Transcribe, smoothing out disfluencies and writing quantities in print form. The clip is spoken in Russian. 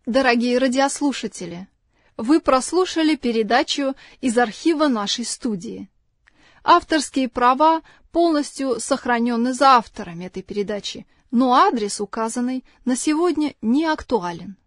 Дорогие радиослушатели, вы прослушали передачу из архива нашей студии. Авторские права полностью сохранены за авторами этой передачи, но адрес, указанный на сегодня, не актуален.